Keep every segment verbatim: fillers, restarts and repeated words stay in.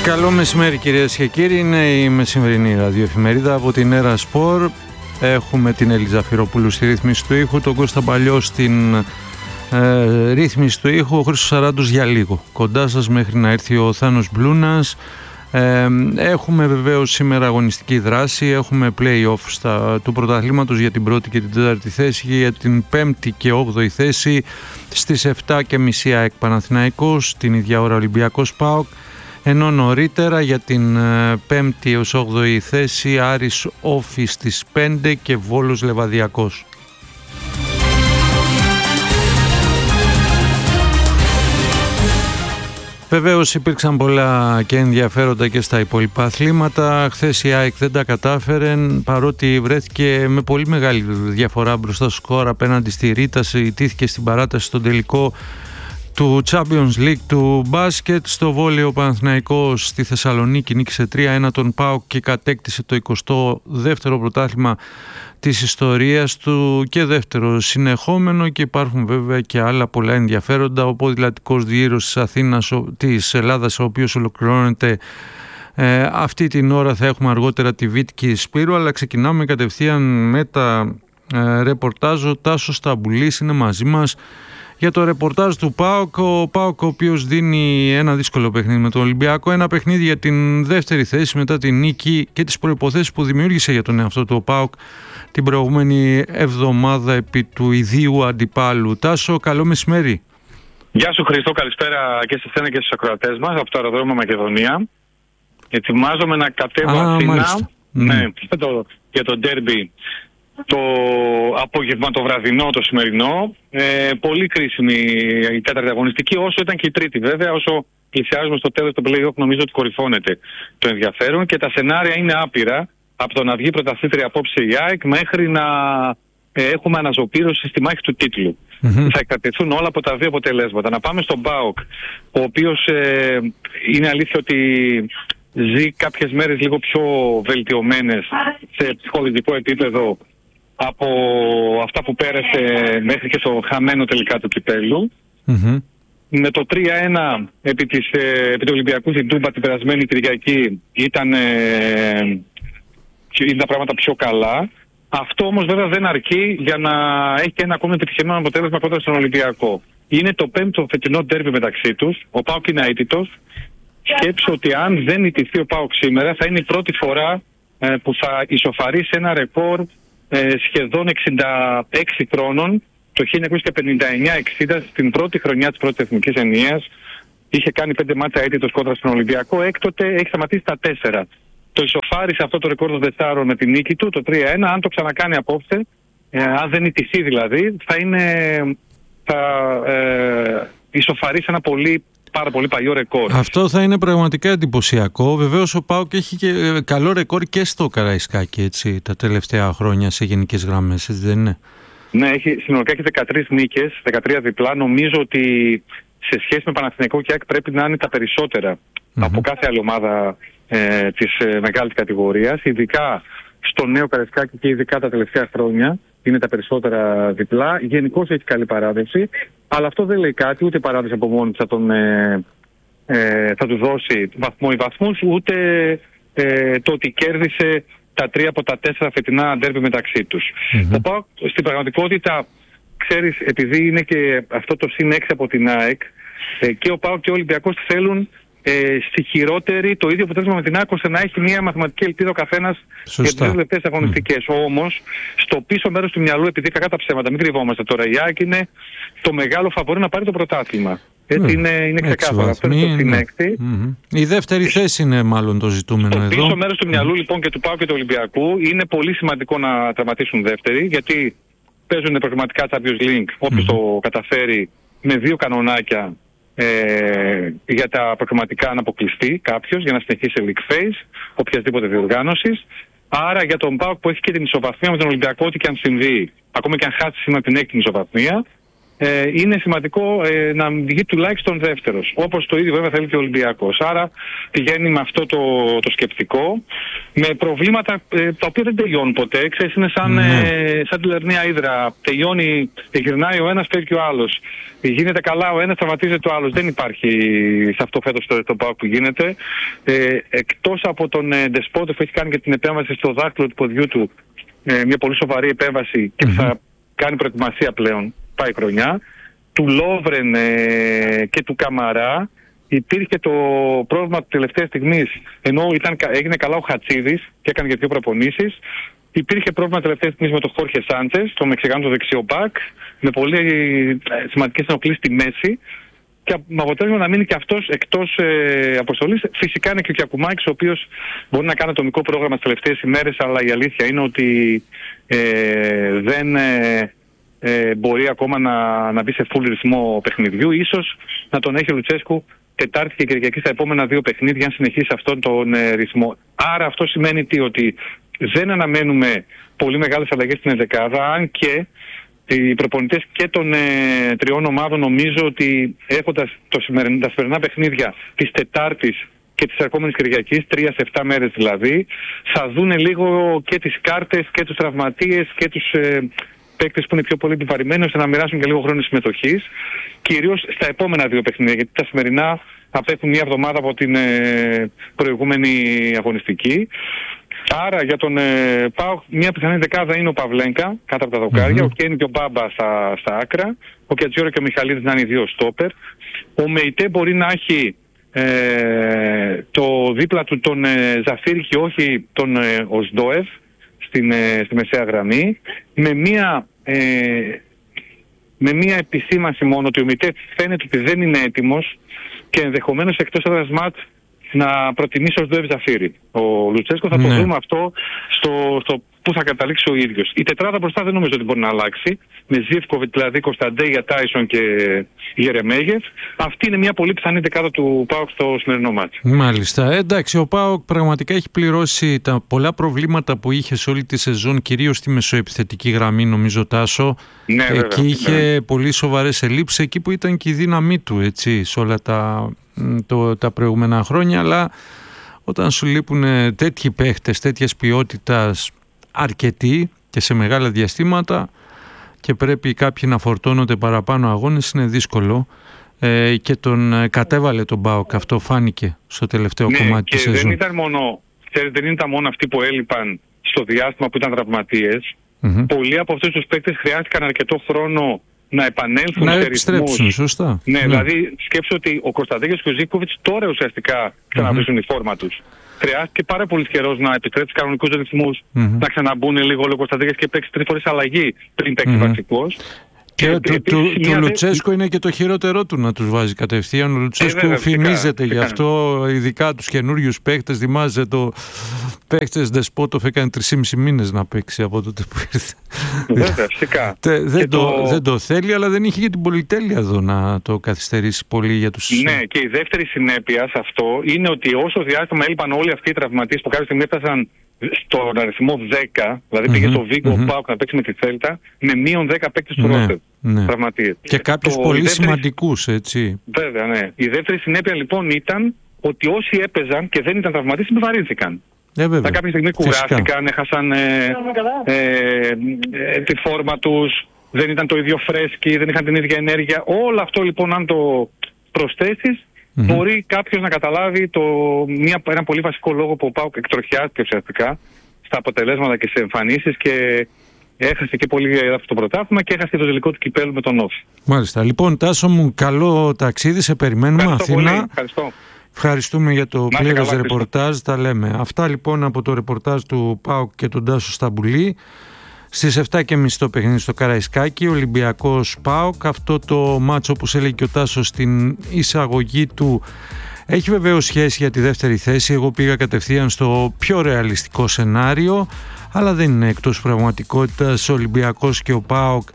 Καλό μεσημέρι κυρίες και κύριοι, είναι η μεσημερινή ραδιοεφημερίδα από την Έρα Σπορ. Έχουμε την Ελίζα Φυροπούλου στη ρύθμιση του ήχου, τον Κώστα Παλιό στην ε, ρύθμιση του ήχου, ο Χρήστος Σαράντος για λίγο. Κοντά σας μέχρι να έρθει ο Θάνος Μπλούνας. Ε, έχουμε βεβαίως σήμερα αγωνιστική δράση, έχουμε play-off στα, του πρωταθλήματος για την πρώτη και την τέταρτη θέση, για την πέμπτη και όγδοη θέση στις επτά και μισή ΑΕΚ Παναθηναϊκός, την ίδια ώρα Ολυμπιακός ΠΑΟΚ, ενώ νωρίτερα για την πέμπτη έως όγδοη θέση Άρης Όφη στις πέντε και Βόλος Λεβαδιακός. Βεβαίως υπήρξαν πολλά και ενδιαφέροντα και στα υπόλοιπα αθλήματα. Χθες η ΑΕΚ δεν τα κατάφερε, παρότι βρέθηκε με πολύ μεγάλη διαφορά μπροστά στο σκορ απέναντι στη Ρήτας, ιτήθηκε στην παράταση στον τελικό του Champions League του μπάσκετ. Στο βόλεϊ ο Παναθηναϊκός στη Θεσσαλονίκη νίκησε τρία ένα τον ΠΑΟΚ και κατέκτησε το εικοστό δεύτερο πρωτάθλημα της ιστορίας του και δεύτερο συνεχόμενο, και υπάρχουν βέβαια και άλλα πολλά ενδιαφέροντα. Ο ποδηλατικός γύρος της Αθήνας, της Ελλάδας, ο οποίος ολοκληρώνεται ε, αυτή την ώρα, θα έχουμε αργότερα τη Βίτκη Σπύρου, αλλά ξεκινάμε κατευθείαν με τα ε, ρεπορτάζ. Ο Τάσος Σταμπουλής είναι μαζί μας για το ρεπορτάζ του ΠΑΟΚ. Ο ΠΑΟΚ, ο οποίος δίνει ένα δύσκολο παιχνίδι με τον Ολυμπιακό, ένα παιχνίδι για την δεύτερη θέση μετά την νίκη και τις προϋποθέσεις που δημιούργησε για τον εαυτό του ο ΠΑΟΚ την προηγούμενη εβδομάδα επί του ιδίου αντιπάλου. Τάσο, καλό μεσημέρι. Γεια σου Χριστό, καλησπέρα και σε σένα και στους ακροατές μας από το αεροδρόμιο Μακεδονία. Ετοιμάζομαι να κατέβω Αθήνα ναι, mm. το, για το ντέρμπι το απόγευμα, το βραδινό, το σημερινό. Ε, πολύ κρίσιμη η τέταρτη αγωνιστική, όσο ήταν και η τρίτη βέβαια. Όσο πλησιάζουμε στο τέλος του play-off, νομίζω ότι κορυφώνεται το ενδιαφέρον και τα σενάρια είναι άπειρα. Από το να βγει πρωταθλήτρια απόψε η ΑΕΚ μέχρι να ε, έχουμε αναζωπήρωση στη μάχη του τίτλου. Mm-hmm. Θα εκτατηθούν όλα από τα δύο αποτελέσματα. Να πάμε στον ΠΑΟΚ, ο οποίος ε, είναι αλήθεια ότι ζει κάποιες μέρες λίγο πιο βελτιωμένες σε ψυχολογικό επίπεδο από αυτά που πέρασε μέχρι και το χαμένο τελικά του κυπέλλου. Mm-hmm. Με το τρία ένα επί, της, ε, επί του Ολυμπιακού στην Τούμπα την περασμένη Κυριακή ήταν, ε, ήταν τα πράγματα πιο καλά. Αυτό όμως βέβαια δεν αρκεί για να έχει ένα ακόμη επιτυχημένο αποτέλεσμα κοντά στον Ολυμπιακό. Είναι το πέμπτο φετινό ντέρμπι μεταξύ τους. Ο ΠΑΟΚ είναι αίτητος. Σκέψου ότι αν δεν ηττηθεί ο ΠΑΟΚ σήμερα, θα είναι η πρώτη φορά ε, που θα ισοφαρίσει ένα ρεκόρ ε, σχεδόν εξήντα έξι χρόνων, το χίλια εννιακόσια πενήντα εννιά εξήντα, στην πρώτη χρονιά της πρώτης εθνικής ενίας. Είχε κάνει πέντε μάτσα αίτητος κόντρα στον Ολυμπιακό, έκτοτε έχει σταματήσει τα τέσσερα. Το ισοφάρισε αυτό το ρεκόρ των τεσσάρων με την νίκη του, το τρία ένα. Αν το ξανακάνει απόψε, ε, αν δεν ηττηθεί δηλαδή, θα, είναι, θα ε, ισοφαρίσει ένα πολύ πάρα πολύ παλιό ρεκόρ. Αυτό θα είναι πραγματικά εντυπωσιακό. Βεβαίως ο ΠΑΟΚ έχει και καλό ρεκόρ και στο Καραϊσκάκι, έτσι, τα τελευταία χρόνια σε γενικές γραμμές, έτσι δεν είναι? Ναι, έχει, συνολικά έχει δεκατρείς νίκες, δεκατρία διπλά. Νομίζω ότι σε σχέση με Παναθηναϊκό και ΑΕΚ πρέπει να είναι τα περισσότερα mm-hmm. από κάθε άλλη ομάδα ε, της ε, μεγάλης κατηγορίας. Ειδικά στο νέο Καραϊσκάκι και ειδικά τα τελευταία χρόνια είναι τα περισσότερα διπλά. Γενικώς έχει καλή παράδοση, αλλά αυτό δεν λέει κάτι, ούτε η παράδοση από μόνη θα, τον, ε, ε, θα του δώσει βαθμό ή βαθμούς, ούτε ε, το ότι κέρδισε τα τρία από τα τέσσερα φετινά ντέρμπι μεταξύ τους. Mm-hmm. Το ΠΑΟΚ στην πραγματικότητα, ξέρεις, επειδή είναι και αυτό το συν έξι από την ΑΕΚ, ε, και ο ΠΑΟΚ και ο Ολυμπιακός θέλουν Ε, στη χειρότερη το ίδιο αποτέλεσμα με την ΑΕΚ, ώστε να έχει μια μαθηματική ελπίδα ο καθένας για τις δύο τελευταίες αγωνιστικές. Mm. Όμως, στο πίσω μέρος του μυαλού, επειδή κακά τα ψέματα, μην κρυβόμαστε τώρα, η ΑΕΚ είναι το μεγάλο φαβορί να πάρει το πρωτάθλημα. Έτσι mm. είναι, είναι ξεκάθαρο. Αυτό είναι το συνέκτη. Mm-hmm. Η δεύτερη θέση είναι μάλλον το ζητούμενο στο εδώ. Στο πίσω μέρος του μυαλού λοιπόν και του ΠΑΟΚ και του Ολυμπιακού είναι πολύ σημαντικό να τερματίσουν δεύτεροι, γιατί παίζουν προγραμματικά Champions League, όποιος mm. το καταφέρει, με δύο κανονάκια. Ε, για τα προκριματικά να αποκλειστεί κάποιος για να συνεχίσει σε league phase οποιασδήποτε διοργάνωσης. Άρα για τον ΠΑΟΚ που έχει και την ισοβαθμία με τον Ολυμπιακό, ό,τι και αν συμβεί, ακόμα και αν χάσει σήμερα την έκτη ισοβαθμία, ε, είναι σημαντικό ε, να βγει τουλάχιστον δεύτερος, όπως το ίδιο βέβαια θέλει και ο Ολυμπιακός. Άρα πηγαίνει με αυτό το, το σκεπτικό, με προβλήματα ε, τα οποία δεν τελειώνουν ποτέ. Ξέρεις, είναι σαν, mm. ε, σαν τη Λερναία Ύδρα. Τελειώνει, γυρνάει ο ένας, φεύγει ο άλλος. Γίνεται καλά ο ένας, τραυματίζεται ο άλλος. Δεν υπάρχει σε αυτό φέτος το, το ΠΑΟΚ που γίνεται. Ε, εκτός από τον ε, Ντεσπότοφ που έχει κάνει και την επέμβαση στο δάχτυλο του ποδιού του, ε, μια πολύ σοβαρή επέμβαση και mm-hmm. θα κάνει προετοιμασία πλέον, πάει χρονιά. Του Λόβρεν ε, και του Καμαρά υπήρχε το πρόβλημα της τελευταίας στιγμής, ενώ ήταν, έγινε καλά ο Χατσίδης και έκανε και δύο προπονήσεις. Υπήρχε πρόβλημα τελευταία στιγμή με τον Χόρχε Σάντσες, τον Μεξικάνο το δεξιό μπακ, με πολύ σημαντικές ενοχλήσεις στη μέση. Και με αποτέλεσμα να μείνει και αυτός εκτός ε, αποστολής. Φυσικά είναι και ο Κιακουμάκης, ο οποίος μπορεί να κάνει ατομικό πρόγραμμα τις τελευταίες ημέρες, αλλά η αλήθεια είναι ότι ε, δεν ε, ε, μπορεί ακόμα να, να μπει σε full ρυθμό παιχνιδιού. Ίσως να τον έχει ο Λουτσέσκου Τετάρτη και Κυριακή στα επόμενα δύο παιχνίδια, αν συνεχίσει αυτόν τον ε, ρυθμό. Άρα αυτό σημαίνει τι, ότι δεν αναμένουμε πολύ μεγάλες αλλαγές στην ενδεκάδα, αν και οι προπονητές και των ε, τριών ομάδων νομίζω ότι έχοντας το σημεριν, τα σημερινά παιχνίδια της Τετάρτης και της ερχόμενης Κυριακής, τρία σε εφτά μέρες δηλαδή, θα δούνε λίγο και τις κάρτες και τους τραυματίες και τους ε, παίκτες που είναι πιο πολύ επιβαρημένοι, ώστε να μοιράσουν και λίγο χρόνο συμμετοχής, κυρίως στα επόμενα δύο παιχνίδια, γιατί τα σημερινά απέχουν μια εβδομάδα από την ε, προηγούμενη αγωνιστική. Άρα για τον ε, ΠΑΟΚ μια πιθανή δεκάδα είναι ο Παυλένκα κάτω από τα δοκάρια, mm-hmm. ο Κένι και ο Μπάμπα στα, στα άκρα, ο Κατζιόρο και ο Μιχαλίδης να είναι οι δύο στόπερ. Ο Μεϊτέ μπορεί να έχει ε, το δίπλα του τον ε, Ζαφίρη και όχι τον ε, Οσντόεφ στην, ε, στη μεσαία γραμμή, με μια, ε, με μια επισήμανση μόνο ότι ο Μεϊτέ φαίνεται ότι δεν είναι έτοιμος και ενδεχομένως εκτός έδρας μάτς να προτιμήσει ως Ντοεύ Ζαφίρι. Ο Λουτσέσκο θα ναι. το δούμε αυτό στο, στο που θα καταλήξει ο ίδιος. Η τετράδα μπροστά δεν νομίζω ότι μπορεί να αλλάξει. Με Ζίβκοβιτ, δηλαδή Κωνσταντέγια, Τάισον και Γερεμέγεφ. Αυτή είναι μια πολύ πιθανή δεκάδα του ΠΑΟΚ στο σημερινό μάτι. Μάλιστα. Εντάξει, ο ΠΑΟΚ πραγματικά έχει πληρώσει τα πολλά προβλήματα που είχε σε όλη τη σεζόν, κυρίως στη μεσοεπιθετική γραμμή, νομίζω, Τάσο. Ναι, εκεί βέβαια, είχε ναι. πολύ σοβαρές ελλείψεις, εκεί που ήταν και η δύναμή του, έτσι, σε όλα τα, το, τα προηγούμενα χρόνια. Αλλά όταν σου λείπουν τέτοιοι παίχτες, τέτοιες ποιότητας, αρκετοί και σε μεγάλα διαστήματα, και πρέπει κάποιοι να φορτώνονται παραπάνω αγώνες, είναι δύσκολο. Ε, και τον ε, κατέβαλε τον ΠΑΟΚ, αυτό φάνηκε στο τελευταίο ναι, κομμάτι της σεζόν. Δεν ήταν μόνο, δεν ήταν μόνο αυτοί που έλειπαν στο διάστημα που ήταν τραυματίες. Mm-hmm. Πολλοί από αυτούς τους παίκτες χρειάστηκαν αρκετό χρόνο να επανέλθουν να σε επιστρέψουν, σωστά. Ναι, ναι, δηλαδή σκέψου ότι ο Κωνσταντέγιος και ο Ζίβκοβιτς τώρα ουσιαστικά ξαναβρίσκουν mm-hmm. τη φόρμα τους. Χρειάστηκε πάρα πολύ καιρός να επιστρέψει στους κανονικούς ρυθμούς, mm-hmm. να ξαναμπούν λίγο ο Κωνσταντέγιος και παίξει τρεις φορές αλλαγή πριν παίξει mm-hmm. βασικός. Και, και του, του, του δε... Λουτσέσκου είναι και το χειρότερό του να τους βάζει κατευθείαν. Ο Λουτσέσκου ε, βέβαια, φημίζεται γι' αυτό, ειδικά τους καινούριους παίκτες. Θυμάζεται το παίκτες Ντεσπότοφ έκανε τρεις μήνες να παίξει από τότε που ήρθε. Βέβαια, φυσικά. Τε, δεν, το... Το, δεν το θέλει, αλλά δεν είχε και την πολυτέλεια εδώ να το καθυστερήσει πολύ για τους... Ναι, και η δεύτερη συνέπεια σε αυτό είναι ότι όσο διάστημα έλειπαν όλοι αυτοί οι τραυματίες που κάποια στιγμή έφτασαν στον αριθμό δέκα, δηλαδή mm-hmm, πήγε στο Βίγκο mm-hmm. ΠΑΟΚ να παίξει με τη Θέλτα, με μείον δέκα παίκτες του ρόστερ. Ναι. Τραυματίες. Και κάποιους το, πολύ δεύτερη... σημαντικούς, έτσι. Βέβαια, ναι. Η δεύτερη συνέπεια λοιπόν ήταν ότι όσοι έπαιζαν και δεν ήταν τραυματίες επιβαρύνθηκαν. Ε, βέβαια. κάποια στιγμή κουράστηκαν, έχασαν ε, ε, ε, τη φόρμα τους, δεν ήταν το ίδιο φρέσκι, δεν είχαν την ίδια ενέργεια. Όλο αυτό λοιπόν, αν το προσθέσεις, mm-hmm. μπορεί κάποιος να καταλάβει το, μια, ένα πολύ βασικό λόγο που ο ΠΑΟΚ εκτροχιάστηκε ουσιαστικά στα αποτελέσματα και σε εμφανίσεις και έχασε και πολύ αυτό το πρωτάθλημα και έχασε και το τελικό του κυπέλλου με τον Όφη. Μάλιστα. Λοιπόν, Τάσο μου, καλό ταξίδι, σε περιμένουμε. Ευχαριστώ Αθήνα. Πολύ. Ευχαριστώ. Ευχαριστούμε για το Να, πλήρες καλά, ρεπορτάζ, τα λέμε. Αυτά λοιπόν από το ρεπορτάζ του ΠΑΟΚ και τον Τάσο Σταμπουλή. Στις εφτά και μισή το παιχνίδι στο Καραϊσκάκι, Ολυμπιακός ΠΑΟΚ. Αυτό το μάτσο, όπως έλεγε και ο Τάσος στην εισαγωγή του, έχει βεβαίως σχέση για τη δεύτερη θέση. Εγώ πήγα κατευθείαν στο πιο ρεαλιστικό σενάριο, αλλά δεν είναι εκτός πραγματικότητας ο Ολυμπιακός και ο ΠΑΟΚ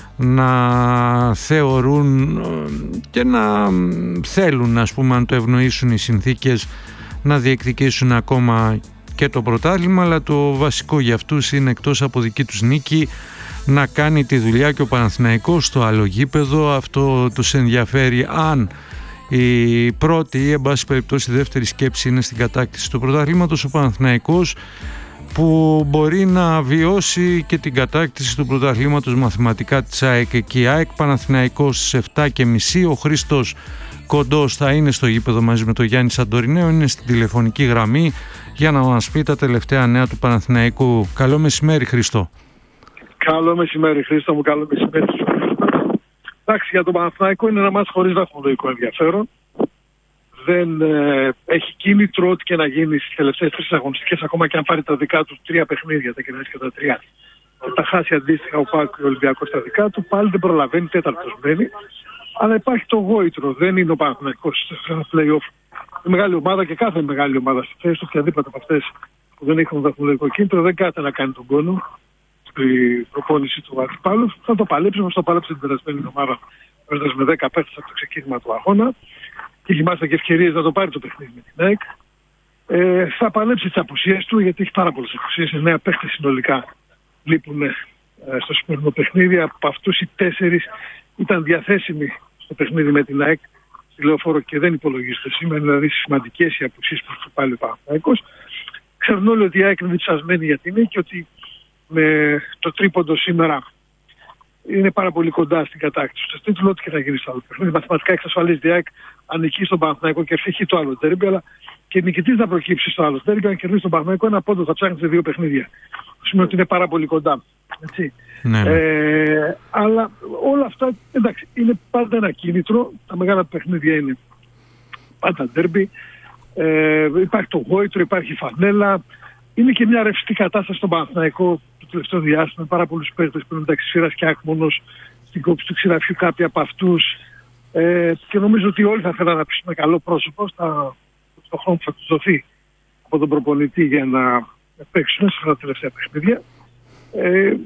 να θεωρούν και να θέλουν, ας πούμε, αν το ευνοήσουν οι συνθήκες, να διεκδικήσουν ακόμα και το πρωτάθλημα, αλλά το βασικό για αυτούς είναι, εκτός από δική τους νίκη, να κάνει τη δουλειά και ο Παναθηναϊκός στο άλλο γήπεδο. Αυτό τους ενδιαφέρει. Αν η πρώτη ή εν πάση περιπτώσει η δεύτερη σκέψη είναι στην κατάκτηση του πρωταθλήματος, ο Παναθηναϊκός που μπορεί να βιώσει και την κατάκτηση του πρωταθλήματος μαθηματικά της ΑΕΚ και η ΑΕΚ Παναθηναϊκός στις επτά και μισή. Ο Χρήστος Κοντός θα είναι στο γήπεδο μαζί με τον Γιάννη Σαντορινέο, είναι στην τηλεφωνική γραμμή για να μας πει τα τελευταία νέα του Παναθηναϊκού. Καλό μεσημέρι, Χρήστο. Καλό μεσημέρι, Χρήστο μου, καλό μεσημέρι. Εντάξει, για τον Παναθηναϊκό είναι ένα μάτς χωρίς βαθμολογικό ενδιαφέρον. Δεν ε, έχει κίνητρο ό,τι και να γίνει στις τελευταίες τρεις αγωνιστικές, ακόμα και αν πάρει τα δικά του τρία παιχνίδια, τα κερδίσει και τα τρία. Τα χάσει αντίστοιχα ο ΠΑΟΚ και ο Ολυμπιακός τα δικά του, πάλι δεν προλαβαίνει, τέταρτος μένει. Αλλά υπάρχει το γόητρο, δεν είναι ο Παναθηναϊκός σε ένα play-off. Η μεγάλη ομάδα και κάθε μεγάλη ομάδα στη θέση του, οποιαδήποτε από αυτές που δεν έχουν βαθμολογικό κίνητρο, δεν κάθεται να κάνει τον πόνο στην προπόνηση του αντιπάλου. Θα το παλέψει, όπως το παλέψει την περασμένη εβδομάδα, παίρνοντας με δέκα παίκτες από το ξεκίνημα του αγώνα. Και έχει μάλιστα και ευκαιρίες να το πάρει το παιχνίδι με την ΑΕΚ. Ε, θα παλέψει τις απουσίες του, γιατί έχει πάρα πολλές απουσίες. εννέα παίκτες συνολικά λείπουν ε, στο σημερινό παιχνίδι. Από αυτούς οι τέσσερις ήταν διαθέσιμοι στο παιχνίδι με την ΑΕΚ στη Λεωφόρο και δεν υπολογίζονται σήμερα. Δηλαδή σημαντικές οι απουσίες που έχει πάλι ο Παναθηναϊκός. Ξέρουν όλοι ότι η ΑΕΚ είναι διψασμένη για την ΑΕΚ και ότι με το τρίποντο σήμερα είναι πάρα πολύ κοντά στην κατάκτηση του τίτλου, ό,τι και θα γίνει στο άλλο παιχνίδι. Μαθηματικά εξασφαλίζει η ΑΕΚ αν νικήσει στον Παναθηναϊκό και έχει το άλλο τέρμπι, αλλά και νικητής να προκύψει στο άλλο τέρμπι. Αν κερδίσει τον Παναθηναϊκό, ένα πόντο θα ψάχνει σε δύο παιχνίδια. Σημαίνει ότι είναι πάρα πολύ κοντά. Έτσι. Ναι. Ε, αλλά όλα αυτά, εντάξει, είναι πάντα ένα κίνητρο. Τα μεγάλα παιχνίδια είναι πάντα τέρμπι. Ε, υπάρχει το γόητρο, υπάρχει η φανέλα. Είναι και μια ρευστή κατάσταση στον Παναθηναϊκό το τελευταίο διάστημα. Πάρα πολλούς παίκτες που είναι μεταξύ Σφύρας και Άκμονος, στην κόψη του Ξηραφιού κάποιοι από αυτούς. Ε, και νομίζω ότι όλοι θα θέλουν να πείσουν καλό πρόσωπο στα, στον χρόνο που θα τους δοθεί από τον προπονητή για να παίξουν σε αυτά τα τελευταία παιχνίδια. Ε,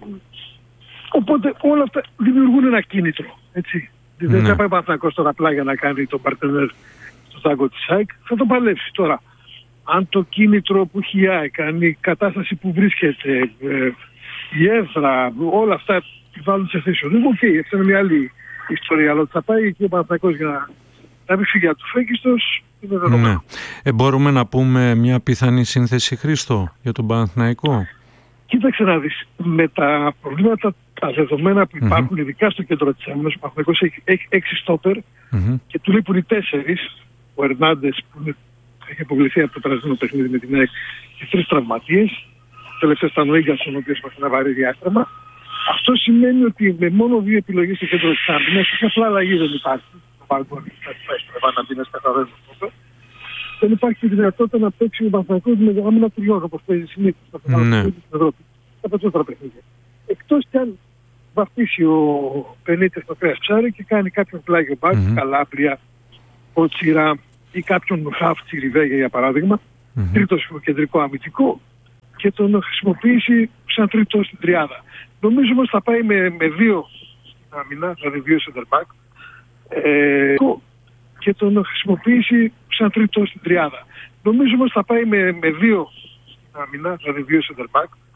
οπότε όλα αυτά δημιουργούν ένα κίνητρο. Έτσι. Ναι. Δεν θα πάει ο Παναθηναϊκός τώρα απλά για να κάνει τον παρτενέρ στο τάγκο της ΑΕΚ. Θα το παλέψει τώρα. Αν το κίνητρο που έχει η ΑΕΚ, αν η κατάσταση που βρίσκεται, ε, η έδρα, όλα αυτά τη βάλουν σε θέση. Οκ, okay, αυτή είναι μια άλλη ιστορία. Αλλά ότι θα πάει και ο Παναθηναϊκός για να, να μην φύγει από το φέγγιστος, είναι δεδομένο. Ναι. Ε, μπορούμε να πούμε μια πιθανή σύνθεση, Χρήστο, για τον Παναθηναϊκό. Κοίταξε να δεις, με τα προβλήματα, τα δεδομένα που υπάρχουν, mm-hmm. ειδικά στο κέντρο της άμυνας, ο Παναθηναϊκός έχει, έχει έξι στόπερ mm-hmm. και του λείπουν οι τέσσερις, ο Ερνάντες που είναι, έχει αποβληθεί από το περασμένο παιχνίδι με την ΑΕΚ και τρεις τραυματίες. Τελευταία ήταν ο Ίγκασον, ο οποίος έχει ένα βαρύ διάστημα. Αυτό σημαίνει ότι με μόνο δύο επιλογές στο κέντρο της άμυνας, και απλά αλλαγή δεν υπάρχει. Το Βάγκο να μπει μέσα καθαρές στόπερ. Δεν υπάρχει τη δυνατότητα να παίξει ο Παναθηναϊκός με άμυνα τριών, όπως παίζει συνήθως στα παιχνίδια στην Ευρώπη. Τα περισσότερα παιχνίδια. Εκτός κι αν βαφτίσει ο Πενίτες το κρέας ψάρι και κάνει κάποιον πλάγιο μπακ, mm-hmm. Καλάμπρια, Ποτσίρα ή κάποιον χαφ Τσιριβέγια για παράδειγμα, mm-hmm. τρίτο κεντρικό αμυντικό και τον χρησιμοποιήσει σαν τρίτο στην τριάδα. Νομίζω όμως θα πάει με, με δύο στην άμυνα, δηλαδή δύο center back, ε, και τον χρησιμοποιήσει σαν τρίτο στην τριάδα. Νομίζω όμως θα πάει με, με δύο στην άμυνα, δηλαδή δύο center back,